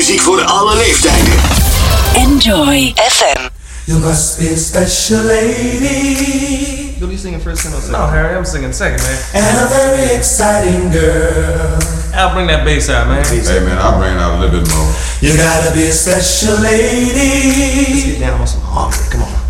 Muziek voor alle leeftijden. Enjoy FM. You must be a special lady. You'll be singing first and I'll sing. No, Harry, I'm singing second, man. And a very exciting girl. I'll bring that bass out, man. Hey man, I'll bring it out a little bit more. You gotta be a special lady. Let's get down on some harmony. Come on.